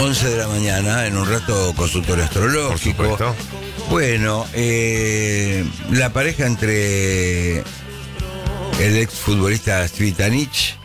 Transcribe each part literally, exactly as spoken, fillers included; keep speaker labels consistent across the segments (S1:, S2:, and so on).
S1: once de la mañana, en un rato consultorio astrológico.
S2: Por supuesto.
S1: Bueno, eh, la pareja entre el exfutbolista Cvitanich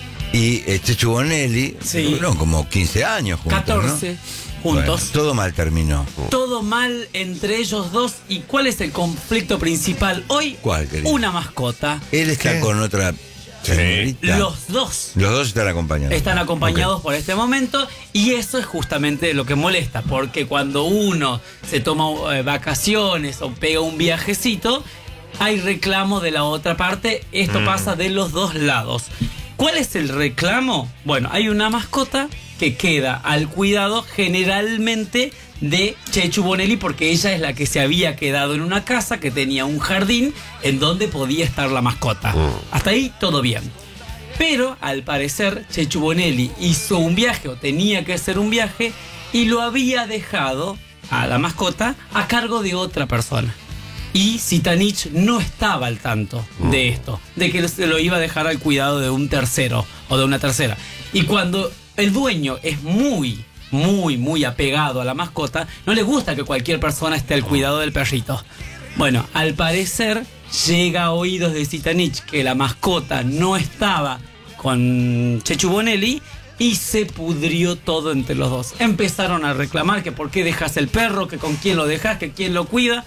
S1: y eh, Chechu Bonelli,
S3: Sí.
S1: fueron como quince años juntos,
S3: catorce
S1: ¿no?
S3: juntos.
S1: Bueno, todo mal terminó.
S3: Todo mal entre ellos dos. ¿Y cuál es el conflicto principal hoy?
S1: ¿Cuál, querido?
S3: Una mascota.
S1: Él está
S2: ¿Qué?
S1: con otra señorita.
S3: Los dos
S1: Los dos están acompañados.
S3: están acompañados
S1: Ok.
S3: por este momento, y eso es justamente lo que molesta, porque cuando uno se toma eh, vacaciones o pega un viajecito, hay reclamo de la otra parte. Esto
S2: Mm.
S3: pasa de los dos lados. ¿Cuál es el reclamo? Bueno, hay una mascota que queda al cuidado generalmente de Chechu Bonelli, porque ella es la que se había quedado en una casa que tenía un jardín en donde podía estar la mascota.
S2: Mm.
S3: Hasta ahí todo bien. Pero al parecer Chechu Bonelli hizo un viaje, o tenía que hacer un viaje, y lo había dejado a la mascota a cargo de otra persona. Y Cvitanich no estaba al tanto de esto, de que se lo iba a dejar al cuidado de un tercero o de una tercera. Y cuando el dueño es muy, muy, muy apegado a la mascota, no le gusta que cualquier persona esté al cuidado del perrito. Bueno, al parecer llega a oídos de Cvitanich que la mascota no estaba con Chechu Bonelli, y se pudrió todo entre los dos. Empezaron a reclamar que por qué dejas el perro, que con quién lo dejas, que quién lo cuida.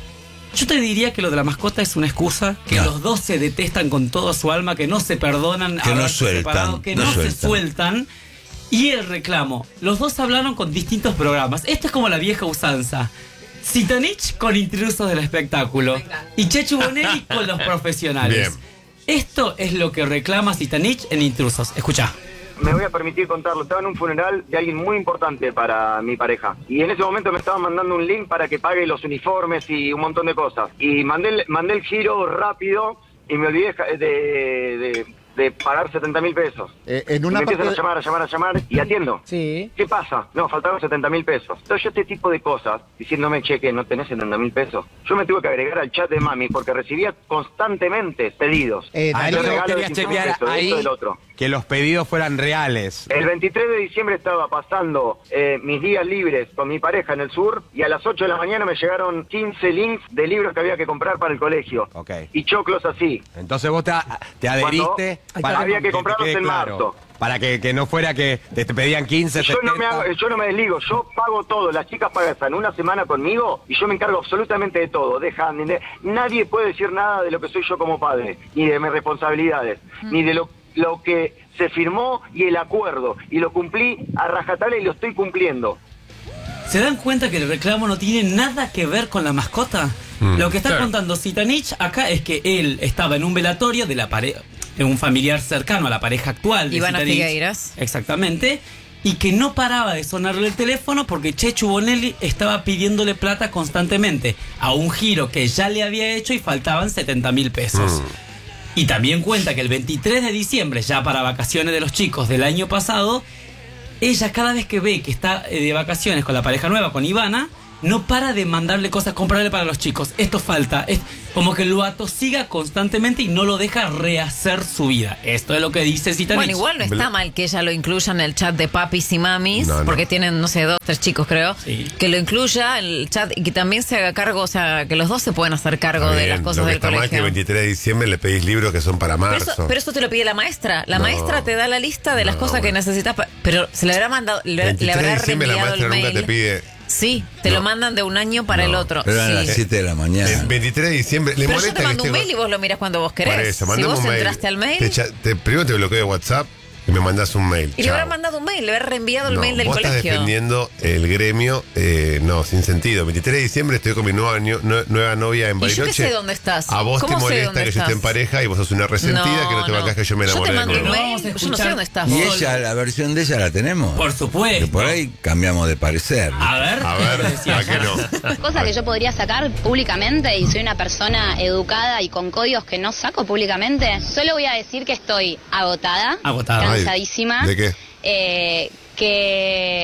S3: Yo te diría que lo de la mascota es una excusa, que
S1: No.
S3: los dos se detestan con toda su alma, que no se perdonan,
S1: Que no
S3: haberse
S1: sueltan,
S3: separado, que
S1: no
S3: no, se
S1: sueltan.
S3: sueltan. Y el reclamo, los dos hablaron con distintos programas. Esto es como la vieja usanza. Cvitanich con intrusos del espectáculo y Chechu Bonelli con los profesionales.
S2: Bien.
S3: Esto es lo que reclama Cvitanich en Intrusos. Escuchá.
S4: Me voy a permitir contarlo. Estaba en un funeral de alguien muy importante para mi pareja. Y en ese momento me estaban mandando un link para que pague los uniformes y un montón de cosas. Y mandé el, mandé el giro rápido y me olvidé de, de, de pagar setenta mil pesos.
S5: Eh, en
S4: Y
S5: una
S4: me empiezan
S5: parte
S4: a llamar, a llamar, a llamar y atiendo.
S5: Sí.
S4: ¿Qué pasa? No, faltaron setenta mil pesos. Entonces yo este tipo de cosas, diciéndome, che, que no tenés setenta mil pesos, yo me tuve que agregar al chat de mami porque recibía constantemente pedidos.
S5: Eh,
S6: Ah,
S5: Darío,
S4: Yo
S6: entonces vos
S4: regalo de
S6: querías
S4: quince mil
S6: chequear
S4: pesos, de
S6: ahí
S4: esto, del otro.
S6: que los pedidos fueran reales.
S4: El veintitrés de diciembre estaba pasando eh, mis días libres con mi pareja en el sur y a las ocho de la mañana me llegaron quince links de libros que había que comprar para el colegio.
S6: Ok.
S4: Y choclos así.
S6: Entonces vos te, te adheriste
S4: Cuando había que
S6: te
S4: comprarlos
S6: quede
S4: en marzo.
S6: Para que, que no fuera que te, te pedían quince,
S4: Yo no, me
S6: setenta.
S4: hago- yo no me desligo, yo pago todo. Las chicas pagan una semana conmigo y yo me encargo absolutamente de todo. Dejan, de- nadie puede decir nada de lo que soy yo como padre, ni de mis responsabilidades, ni de lo, lo que se firmó y el acuerdo. Y lo cumplí a rajatabla y lo estoy cumpliendo.
S3: ¿Se dan cuenta que el reclamo no tiene nada que ver con la mascota?
S2: Mm,
S3: Lo que está
S2: claro.
S3: contando Cvitanich acá es que él estaba en un velatorio de la pareja, de un familiar cercano a la pareja actual de
S7: Ivana
S3: Cvitanich.
S7: Figueiras.
S3: Exactamente. Y que no paraba de sonarle el teléfono porque Chechu Bonelli estaba pidiéndole plata constantemente a un giro que ya le había hecho y faltaban setenta mil pesos. Y también cuenta que el veintitrés de diciembre, ya para vacaciones de los chicos del año pasado, ella cada vez que ve que está eh, de vacaciones con la pareja nueva, con Ivana, no para de mandarle cosas, comprarle para los chicos. Esto falta. Es como que lo atosiga constantemente y no lo deja rehacer su vida. Esto es lo que dice Cvitanich.
S7: Bueno, igual no está mal que ella lo incluya en el chat de papis y mamis,
S2: No, no.
S7: porque tienen, no sé, dos, tres chicos creo,
S3: Sí.
S7: que lo incluya en el chat y que también se haga cargo, o sea, que los dos se pueden hacer cargo
S2: Está
S7: de
S2: bien,
S7: las cosas
S2: lo que
S7: del
S2: está mal es que
S7: colegio.
S2: el veintitrés de diciembre le pedís libros que son para
S7: Pero
S2: marzo.
S7: eso, pero eso te lo pide la maestra. La
S2: No.
S7: maestra te da la lista de las
S2: No,
S7: cosas que
S2: bueno.
S7: necesitas, pa- pero se le habrá mandado, le, le
S2: veintitrés de
S7: habrá
S2: diciembre la
S7: reenviado
S2: maestra
S7: el
S2: nunca
S7: mail.
S2: te pide.
S7: Sí, te
S2: No.
S7: lo mandan de un año para
S2: No.
S7: el otro.
S1: Pero eran
S7: Sí.
S1: las siete de la mañana.
S2: El veintitrés de diciembre. Le
S7: Pero yo
S2: molesta
S7: te mando
S2: que
S7: un
S2: esté-
S7: mail y vos lo miras cuando vos
S2: Por
S7: querés.
S2: eso,
S7: si
S2: mandame
S7: vos
S2: un mail.
S7: entraste al mail
S2: Te echa- te- primero te bloqueo de WhatsApp y me mandás un mail.
S7: y le habrá
S2: Chao.
S7: mandado un mail, le habrá reenviado el
S2: No,
S7: mail del
S2: vos estás
S7: colegio.
S2: defendiendo el gremio, eh, no, sin sentido. veintitrés de diciembre estoy con mi nueva, nue- nue- nueva novia en
S7: ¿Y yo qué
S2: Bariloche.
S7: sé dónde estás?
S2: A vos te
S7: ¿Cómo sé
S2: molesta
S7: dónde
S2: que yo esté en
S7: estás?
S2: pareja y vos sos una resentida que no te bancás que yo me
S7: Yo
S2: enamoré
S7: te
S2: de
S7: mando
S2: mi
S7: un
S2: novia.
S3: Vamos a
S7: mail, yo no sé
S3: escuchar.
S7: dónde estás.
S1: Y
S3: Solo.
S1: ella, la versión de ella la tenemos.
S3: Por supuesto.
S1: Que por ahí cambiamos de parecer.
S3: A ver.
S2: A ver,
S3: decía
S2: ¿a qué no?
S8: Cosas que yo podría sacar públicamente y soy una persona educada y con códigos que no saco públicamente. Solo voy a decir que estoy agotada,
S3: Agotada.
S2: Ay,
S8: cansadísima.
S2: ¿de qué?
S8: eh, que no voy a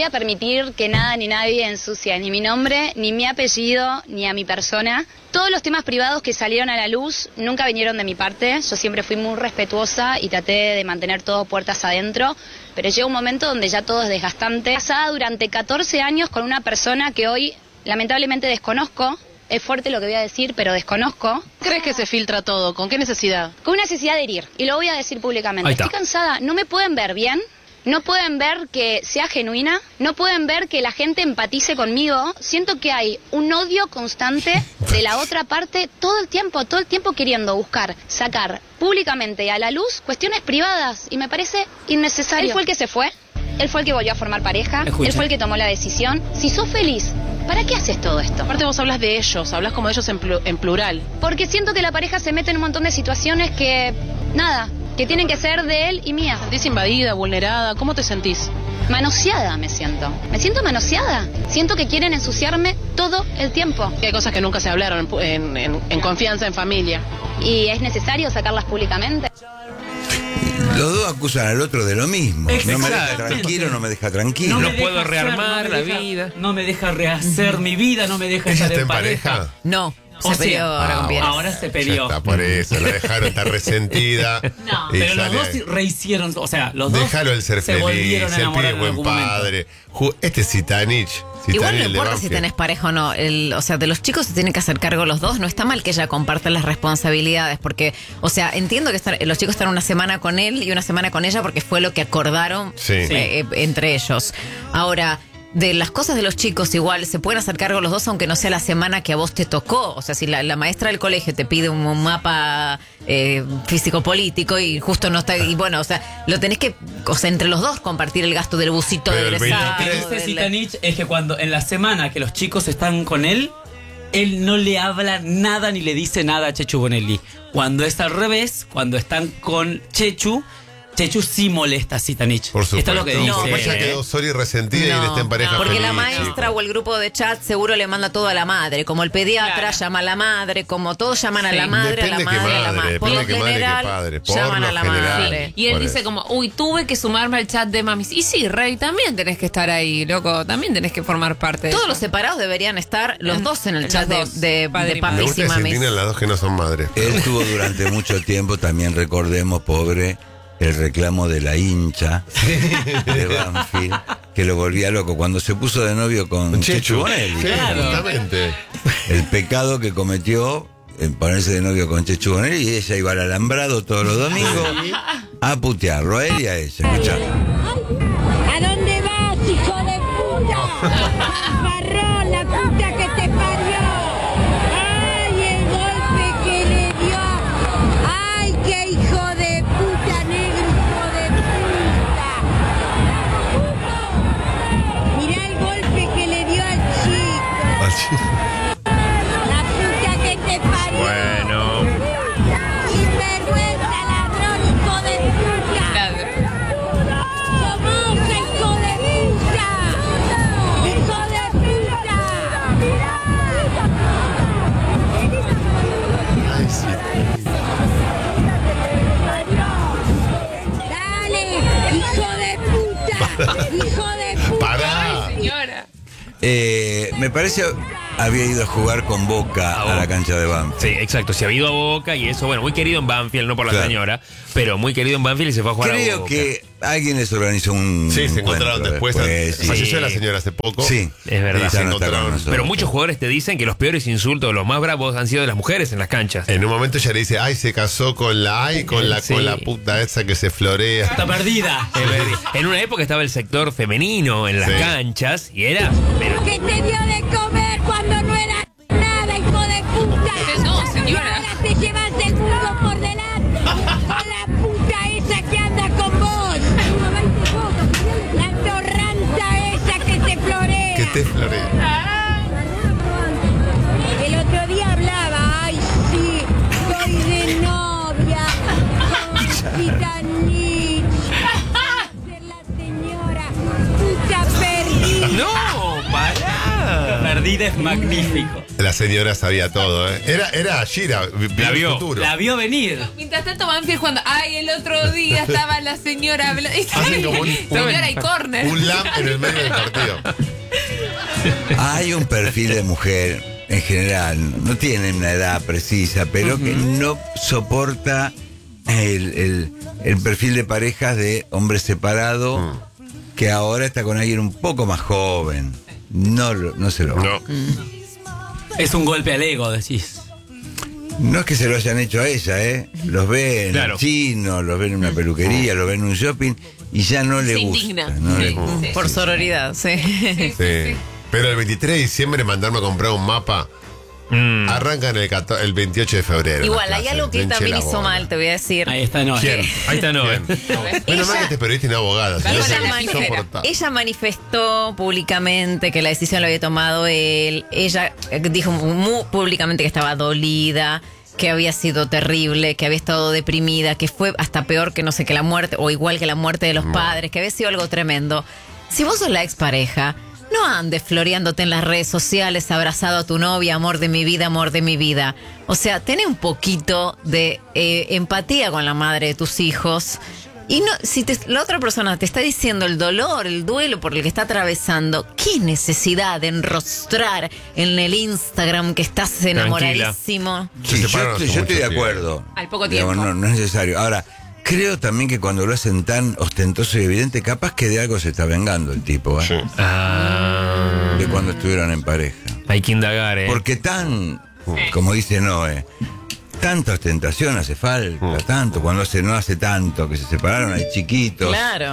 S8: a permitir que nada ni nadie ensucie ni mi nombre, ni mi apellido, ni a mi persona. Todos los temas privados que salieron a la luz nunca vinieron de mi parte. Yo siempre fui muy respetuosa y traté de mantener todo puertas adentro. Pero llega un momento donde ya todo es desgastante. Casada durante catorce años con una persona que hoy lamentablemente desconozco. Es fuerte lo que voy a decir, pero desconozco.
S5: ¿Crees que se filtra todo? ¿Con qué necesidad?
S8: Con una necesidad de herir. Y lo voy a decir públicamente. Estoy cansada. No me pueden ver bien. No pueden ver que sea genuina. No pueden ver que la gente empatice conmigo. Siento que hay un odio constante de la otra parte todo el tiempo. Todo el tiempo queriendo buscar, sacar públicamente a la luz cuestiones privadas. Y me parece innecesario. Él fue el que se fue. Él fue el que volvió a formar pareja.
S3: Escucha.
S8: Él fue el que tomó la decisión. Si sos feliz, ¿para qué haces todo esto?
S5: Aparte vos hablas de ellos, hablas como de ellos en, plu- en plural.
S8: Porque siento que la pareja se mete en un montón de situaciones que, nada, que tienen que ser de él y mía.
S5: ¿Te sentís invadida, vulnerada? ¿Cómo te sentís?
S8: Manoseada me siento. Me siento manoseada. Siento que quieren ensuciarme todo el tiempo.
S5: Hay cosas que nunca se hablaron en, en, en confianza, en familia.
S8: Y es necesario sacarlas públicamente.
S1: Los dos acusan al otro de lo mismo. No me deja
S3: Exactamente.
S1: tranquilo, no me deja tranquilo.
S3: me
S9: No
S3: deja
S9: puedo
S3: hacer,
S9: rearmar
S3: no me
S9: la
S3: deja-
S9: vida.
S3: No me deja rehacer mi vida, no me deja
S2: ¿Ella
S3: estar
S2: está
S3: en
S2: en
S3: pareja.
S2: pareja?
S7: No,
S3: O
S7: se peleó
S3: sea,
S7: ahora con Pierre.
S3: ahora se
S2: Ya
S3: peleó.
S2: está, por eso, la dejaron, está resentida.
S3: No,
S2: y
S3: pero los
S2: sale
S3: dos
S2: ahí.
S3: rehicieron, o sea, los dos
S2: Déjalo el ser
S3: se
S2: feliz,
S3: volvieron a
S2: el
S3: enamorar
S2: pibe
S3: en
S2: buen
S3: algún momento.
S2: padre. Ju- Este es Zitanich.
S7: Igual no
S2: Zitanich, el de
S7: importa si
S2: Banfield.
S7: tenés pareja o no. El, o sea, de los chicos se tienen que hacer cargo los dos. No está mal que ella comparta las responsabilidades. Porque, o sea, entiendo que están- los chicos están una semana con él y una semana con ella porque fue lo que acordaron
S2: Sí.
S7: eh, eh, entre ellos. Ahora, de las cosas de los chicos igual se pueden hacer cargo los dos aunque no sea la semana que a vos te tocó. O sea, si la, la maestra del colegio te pide un, un mapa eh, físico-político y justo no está... Y bueno, o sea, lo tenés que... O sea, entre los dos compartir el gasto del busito
S2: Pero
S7: de
S2: el
S7: egresado.
S3: Lo que
S2: veintitrés
S3: dice
S7: del-
S3: Zitanich es que cuando en la semana que los chicos están con él, él no le habla nada ni le dice nada a Chechu Bonelli. Cuando es al revés, cuando están con Chechu, Chechu sí molesta a Zitanich.
S2: Por supuesto.
S3: Esto es lo que dice.
S7: No,
S2: Ella
S7: porque-
S2: quedó sola y resentida y él está en pareja
S7: porque
S2: feliz,
S7: la maestra
S2: chicos.
S7: o el grupo de chat seguro le manda todo a la madre. Como el pediatra
S5: Claro.
S7: llama a la madre, como todos llaman a
S5: Sí.
S7: la madre, a la
S2: Depende
S7: madre,
S2: qué
S7: a la
S2: madre,
S7: madre. Por lo
S2: depende qué madre, qué
S7: general,
S2: padre. Por
S7: llaman
S2: lo
S7: a la
S2: general.
S7: madre.
S10: Y él
S2: Por
S10: dice
S2: eso.
S10: como, uy, tuve que sumarme al chat de mamis. Y sí, Rey, también tenés que estar ahí, loco. También tenés que formar parte de
S7: Todos
S10: eso.
S7: los separados deberían estar los dos en el
S10: Los
S7: chat de,
S10: dos,
S7: de,
S10: padre
S7: de
S10: y madre.
S2: Me
S7: papis
S2: gusta
S7: y
S2: que se
S7: mamis.
S2: indignan las dos que no son madres.
S1: Él tuvo durante mucho tiempo, también recordemos, pobre, el reclamo de la hincha de Banfield, que lo volvía loco cuando se puso de novio con Chechu Bonelli.
S2: Sí, justamente.
S1: El pecado que cometió en ponerse de novio con Chechu Bonelli, y ella iba al alambrado todos los domingos a putearlo, a él y a ella. Escuchá.
S11: ¿A dónde vas, hijo de puta? Farrón, la puta que te parió. Ay, el golpe que le dio. Ay, qué hijo de puta, negro, hijo de puta. Mirá el golpe que le dio al chico. La puta que te parió.
S9: Bueno.
S11: Sinvergüenza, ladrón, hijo de puta. ¡Somoza, hijo de puta! ¡Hijo de puta!
S2: Ay, sí.
S11: ¡Dale! ¡Hijo de puta! ¡Hijo de puta!
S2: Pará.
S10: Señora.
S1: Eh, me parece había ido a jugar con Boca a la cancha de Banfield.
S9: Sí, exacto. Se ha ido a Boca y eso, bueno, muy querido en Banfield, no por la
S1: Claro.
S9: señora, pero muy querido en Banfield y se fue a jugar a
S1: Creo
S9: Boca.
S1: que alguien les organizó un
S2: Sí, se
S1: encuentro
S2: encontraron después.
S1: sí.
S2: Falleció la señora hace poco.
S1: Sí,
S9: Es verdad.
S2: Y
S1: Ya
S2: se
S1: no está con
S2: encontraron.
S1: nosotros.
S9: Pero muchos jugadores te dicen que los peores insultos, los más bravos, han sido de las mujeres en las canchas.
S2: En un momento ella le dice, ay, se casó con la ay, con la,
S9: Sí.
S2: con la puta esa que se florea.
S3: Está perdida.
S9: Es verdad. En una época estaba el sector femenino en las
S2: Sí.
S9: canchas y era. Pero
S11: ¿Qué te dio de comer cuando no era nada, hijo de puta?
S10: No, señora.
S11: Y ahora te llevas el mundo por delante. Con la puta esa que anda con vos. La torranta esa que te florea.
S2: Que te florea.
S11: El otro día hablaba, ay sí, estoy de novia con Zitanich. Ser la señora puta perdida.
S9: ¡No! ¡Pará!
S3: perdida es magnífico.
S2: La señora sabía todo, ¿eh? Era, era Shira,
S9: La vio.
S2: futuro.
S3: La vio venir.
S10: Mientras tanto, Banfield jugando. Ay, el otro día estaba la señora hablando.
S2: Hacen como un-
S10: Señora y córner.
S2: Un lamp en el medio del partido.
S1: Hay un perfil de mujer, en general, no tiene una edad precisa, pero que no soporta el, el- el perfil de parejas de hombre separado que ahora está con alguien un poco más joven. No, lo- no se lo...
S2: No.
S3: Es un golpe al ego, decís.
S1: No es que se lo hayan hecho a ella, ¿eh? Los ve en
S9: Claro.
S1: el chino, los ve en una peluquería, los ve en un shopping y ya no le
S10: Se
S1: gusta.
S10: indigna.
S1: No le
S10: Sí,
S1: gusta.
S10: sí.
S7: Por sororidad, sí.
S2: Sí. Pero el veintitrés de diciembre mandarme a comprar un mapa.
S9: Mm.
S2: Arrancan el, catorce el veintiocho de febrero.
S7: Igual,
S2: las
S7: hay
S2: clases.
S7: algo que
S2: Me
S7: él
S2: hinché
S7: también
S2: la
S7: hizo
S2: bola.
S7: mal, te voy a decir.
S3: Ahí está, no.
S2: ¿Quién?
S9: Ahí está, no, eh.
S2: Menos mal que este periodista es una abogada. si no
S10: Ella
S2: sería
S10: mani-
S2: insoportable.
S7: Ella manifestó públicamente que la decisión la había tomado él. Ella eh, dijo muy públicamente que estaba dolida, que había sido terrible, que había estado deprimida, que fue hasta peor que no sé que la muerte, o igual que la muerte de los padres, que había sido algo tremendo. Si vos sos la expareja, no andes floreándote en las redes sociales, abrazado a tu novia, amor de mi vida, amor de mi vida. O sea, ten un poquito de eh, empatía con la madre de tus hijos. Y no, si te- la otra persona te está diciendo el dolor, el duelo por el que está atravesando, ¿qué necesidad de enrostrar en el Instagram que estás enamoradísimo?
S1: Sí,
S2: Se
S1: yo,
S2: separaron
S1: estoy-
S2: hace
S1: yo estoy de
S2: mucho tiempo.
S1: acuerdo.
S10: Al poco
S1: Digamos,
S10: tiempo.
S1: no, no es necesario. Ahora, creo también que cuando lo hacen tan ostentoso y evidente, capaz que de algo se está vengando el tipo, ¿eh?
S2: Sí.
S9: Ah,
S1: De cuando estuvieron en pareja.
S9: hay que indagar, eh.
S1: Porque tan, como dice Noé, tanta ostentación hace falta, tanto, cuando hace, no hace tanto, que se separaron, hay chiquitos.
S7: Claro.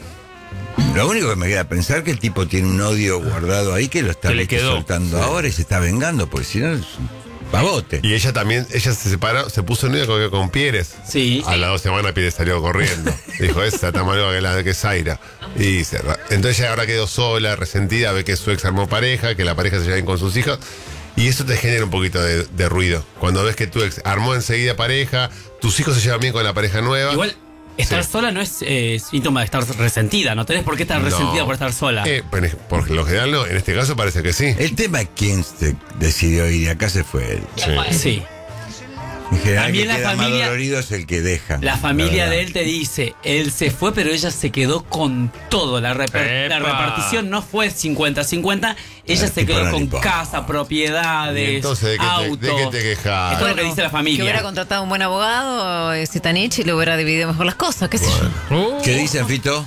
S1: Lo único que me queda pensar que el tipo tiene un odio guardado ahí que lo está
S9: Que le
S1: viste,
S9: quedó.
S1: soltando ahora y se está vengando, porque si no es un pavote.
S2: Y ella también, ella se separó, se puso novia con, con Pieres.
S3: Sí.
S2: A las dos semanas Pieres salió corriendo. Dijo, esa está más loca que la que Zaira. Y se ra- entonces ella ahora quedó sola, resentida, ve que su ex armó pareja, que la pareja se lleva bien con sus hijos. Y eso te genera un poquito de, de ruido. Cuando ves que tu ex armó enseguida pareja, tus hijos se llevan bien con la pareja nueva.
S3: Igual, estar
S2: Sí.
S3: sola no es eh, síntoma de estar resentida. No tenés por qué estar
S2: No.
S3: resentida por estar sola.
S2: Eh, por, por lo general no, en este caso parece que sí.
S1: El tema es quién se decidió ir y acá se fue él.
S2: Sí.
S3: Sí.
S1: En general,
S3: También
S1: el
S3: la
S1: que queda
S3: familia-
S1: más dolorido es el que deja.
S3: La familia
S1: verdad.
S3: de él te dice, él se fue, pero ella se quedó con todo. La, reper- la
S9: Epa.
S3: repartición no fue cincuenta cincuenta. Ella
S1: Al
S3: se
S1: tipo
S3: quedó
S1: no le
S3: con
S1: importa.
S3: casa, propiedades,
S2: Y entonces, ¿de qué te-
S3: auto.
S2: de qué te quejas?
S3: Esto es lo que dice la
S7: Que
S3: familia.
S7: hubiera contratado un buen abogado, eh, Zitanich, y le hubiera dividido mejor las cosas, qué sé yo.
S9: Uh.
S1: ¿Qué dicen, Fito?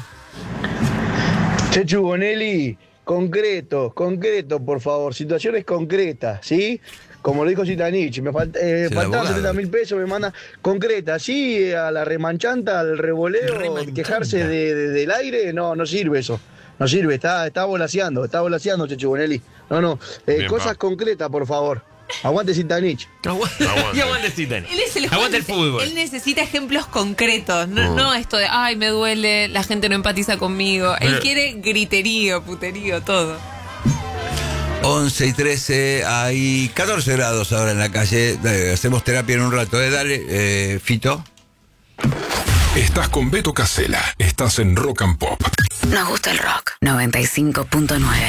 S12: Chechu Bonelli, concreto, concreto, por favor, situaciones concretas, ¿sí? Como lo dijo Zitanich, me falta, eh,
S1: Es el
S12: faltaban
S1: abogado.
S12: setenta mil pesos, me manda concreta, sí, a la remanchanta, al revoleo,
S1: Remanchanta.
S12: quejarse de- de- del aire, no, no sirve eso. No sirve, está, está volaseando, está volaseando, Chechu Bonelli. No, no, eh,
S2: Bien,
S12: cosas
S2: pa.
S12: concretas, por favor. Aguante Zitanich.
S2: Aguante.
S9: Y aguante, Zidane.
S10: Él es el
S9: Aguante el
S10: Juan,
S9: fútbol.
S10: Él necesita ejemplos concretos, no,
S2: Mm.
S10: no esto de, ay, me duele, la gente no empatiza conmigo. Él
S2: Eh.
S10: quiere griterío, puterío, todo.
S1: once y trece, hay catorce grados ahora en la calle. Dale, hacemos terapia en un rato, ¿eh? Dale, eh, Fito.
S13: Estás con Beto Casella. Estás en Rock and Pop.
S14: Nos gusta el rock. noventa y cinco punto nueve.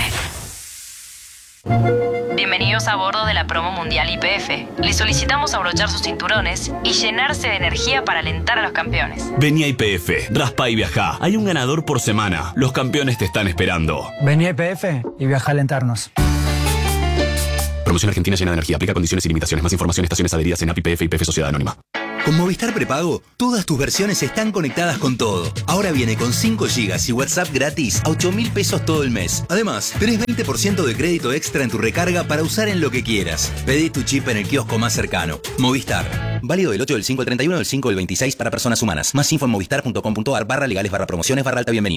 S15: Bienvenidos a bordo de la promo mundial Y P F. Les solicitamos abrochar sus cinturones y llenarse de energía para alentar a los campeones.
S16: Vení a Y P F, raspa y viajá. Hay un ganador por semana. Los campeones te están esperando.
S17: Vení a I P F y viaja a alentarnos.
S16: Promoción Argentina llena de energía. Aplica condiciones y limitaciones. Más información, estaciones adheridas en A P I P F y P F Sociedad Anónima.
S18: Con Movistar Prepago, todas tus versiones están conectadas con todo. Ahora viene con cinco gigas y WhatsApp gratis a ocho mil pesos todo el mes. Además, tenés veinte por ciento de crédito extra en tu recarga para usar en lo que quieras. Pedí tu chip en el kiosco más cercano. Movistar. Válido del ocho del cinco al treinta y uno del cinco del veintiséis para personas humanas. Más info en movistar punto com punto ar barra legales barra promociones barra alta bienvenida.